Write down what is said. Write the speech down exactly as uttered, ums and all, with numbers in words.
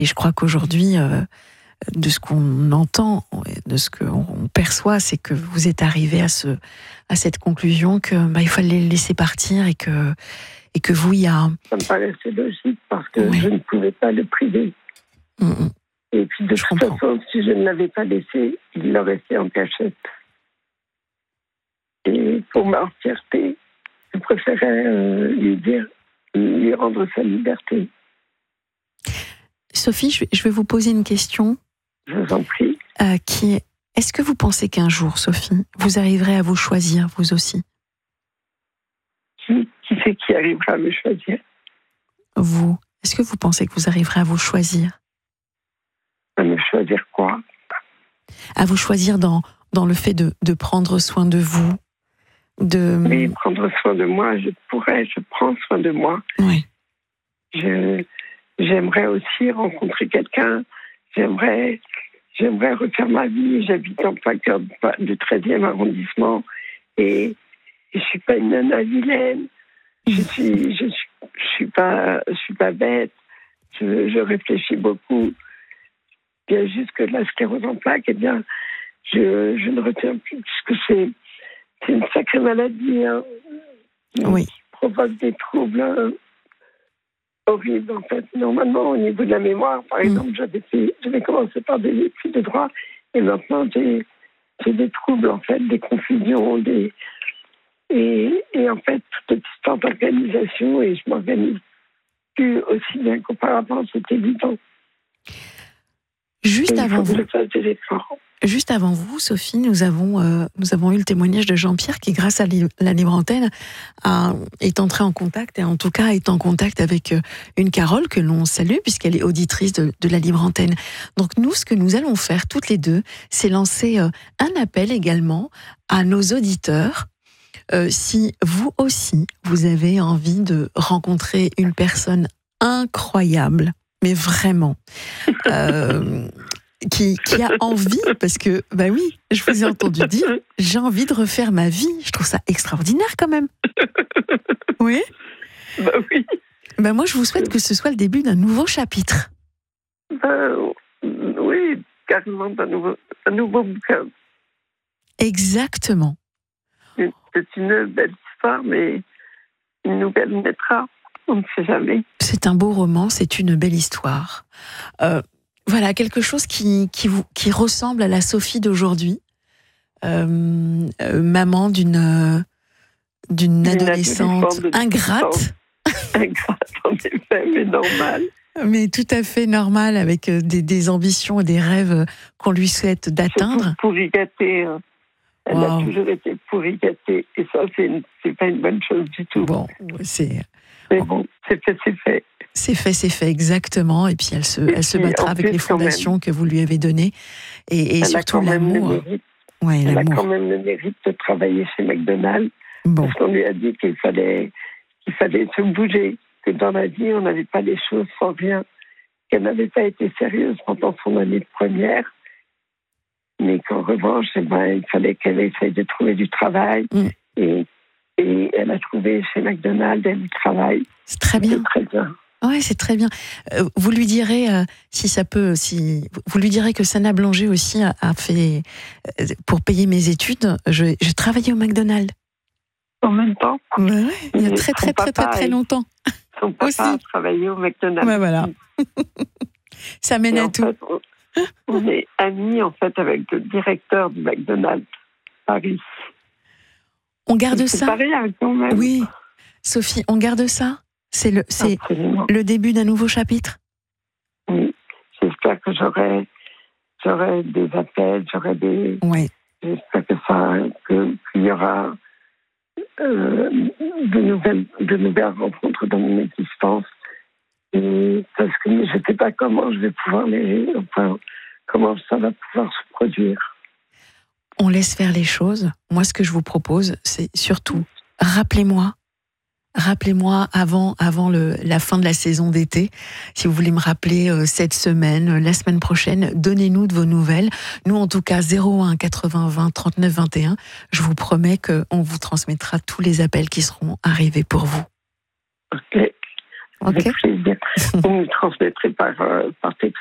Et je crois qu'aujourd'hui, euh, de ce qu'on entend, de ce qu'on perçoit, c'est que vous êtes arrivé à, ce, à cette conclusion que bah, il fallait le laisser partir et que, et que vous, il y a... Ça me paraissait logique parce que Oui. je ne pouvais pas le priver. Mmh. Et puis de Je toute comprends. façon, si je ne l'avais pas laissé, il l'aurait fait en cachette. Et pour ma fierté, je préférais euh, lui dire, lui rendre sa liberté. Sophie, je vais, je vais vous poser une question. Je vous en prie. Euh, qui est, est-ce que vous pensez qu'un jour, Sophie, vous arriverez à vous choisir, vous aussi? Qui, qui c'est qui arrivera à me choisir? Vous. Est-ce que vous pensez que vous arriverez à vous choisir? À me choisir quoi? À vous choisir dans, dans le fait de, de prendre soin de vous, de... Oui, prendre soin de moi, je pourrais, je prends soin de moi. Oui. Je, j'aimerais aussi rencontrer quelqu'un. J'aimerais, j'aimerais refaire ma vie. J'habite en plein cœur du treizième arrondissement et, et je suis pas une nana vilaine. Je suis, je suis, je suis pas, je suis pas bête. Je, je réfléchis beaucoup. Il y a juste que la sclérose en plaques, eh bien, je, je ne retiens plus puisque c'est, c'est une sacrée maladie, hein, qui Oui. provoque des troubles hein, horribles, en fait. Normalement, au niveau de la mémoire, par Mm. exemple, j'avais, fait, j'avais commencé par des études de droit et maintenant, j'ai, j'ai des troubles, en fait, des confusions, des... Et, et en fait, toute cette organisation, et je m'organise plus aussi bien qu'auparavant, c'est évident. Juste Et il avant faut que vous, je fasse des efforts. juste avant vous, Sophie, nous avons, euh, nous avons eu le témoignage de Jean-Pierre qui, grâce à li- la Libre Antenne, a, est entré en contact, et en tout cas est en contact avec euh, une Carole que l'on salue, puisqu'elle est auditrice de, de la Libre Antenne. Donc nous, ce que nous allons faire toutes les deux, c'est lancer euh, un appel également à nos auditeurs. Euh, si vous aussi, vous avez envie de rencontrer une personne incroyable, mais vraiment, euh, qui, qui a envie, parce que, bah oui, je vous ai entendu dire, j'ai envie de refaire ma vie. Je trouve ça extraordinaire quand même. Oui. Bah oui. Bah moi, je vous souhaite que ce soit le début d'un nouveau chapitre. Ben, oui, carrément d'un nouveau, un nouveau bouquin. Exactement. C'est une belle histoire, mais une nouvelle naîtra. On ne sait jamais. C'est un beau roman, c'est une belle histoire. Euh, voilà, quelque chose qui, qui, vous, qui ressemble à la Sophie d'aujourd'hui. Euh, euh, maman d'une, euh, d'une adolescente adolescente de ingrate. Ingrate, en effet, mais normal. Mais tout à fait normal, avec des, des ambitions et des rêves qu'on lui souhaite d'atteindre. Surtout pourri gâtée. Hein. Elle Wow. a toujours été pourri gâtée. Et ça, c'est, une, c'est pas une bonne chose du tout. Bon, c'est... Mais bon, c'est fait, c'est fait. C'est fait, c'est fait, exactement. Et puis elle se, Et elle se puis, battra en avec plus, les quand fondations même, que vous lui avez données. Et, et elle a surtout quand même le l'amour. mérite. Ouais, Elle a l'amour. quand même le mérite de travailler chez McDonald's. Bon, Parce qu'on lui a dit qu'il fallait, qu'il fallait se bouger. Que dans la vie, on n'avait pas les choses sans rien. Qu'elle n'avait pas été sérieuse pendant son année de première. Mais qu'en revanche, eh ben, il fallait qu'elle essaye de trouver du travail. Mm. Et, et elle a trouvé chez McDonald's, elle travaille. c'est très bien. C'est très bien. Ouais, c'est très bien. Euh, vous lui direz, euh, si ça peut, si vous lui direz que Sana Blanger aussi a, a fait, euh, pour payer mes études, je, je travaillais au McDonald's. En même temps, Ouais, ouais, il y a Mais très son très très très papa très est- longtemps. son papa Aussi. a travaillé au McDonald's. Ouais, voilà. Ça mène Et à en tout. fait, on, on est amis en fait avec le directeur du McDonald's Paris. On garde C'est ça. pas rien quand même. Oui, Sophie, on garde ça. C'est le, c'est Absolument. le début d'un nouveau chapitre. Oui. J'espère que j'aurai, j'aurai des appels, j'aurai des. Ouais. J'espère que ça, que, qu'il y aura euh, de nouvelles, de nouvelles rencontres dans mon existence. Et parce que je ne sais pas comment je vais pouvoir les, enfin, comment ça va pouvoir se produire. On laisse faire les choses. Moi, ce que je vous propose, c'est surtout, rappelez-moi, rappelez-moi avant, avant le, la fin de la saison d'été, si vous voulez me rappeler euh, cette semaine, euh, la semaine prochaine, donnez-nous de vos nouvelles. Nous, en tout cas, zéro un quatre-vingts vingt trente-neuf vingt et un, je vous promets qu'on vous transmettra tous les appels qui seront arrivés pour vous. Ok. Okay. Avec plaisir. Vous me transmettrez par, euh, par texte.